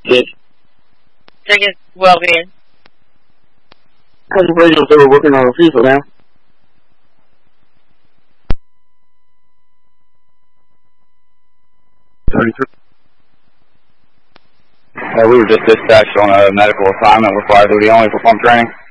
Yes. Second well-being. How's the radio say we're working on a FIFA now? We were just dispatched on a medical assignment with fire duty only for pump training.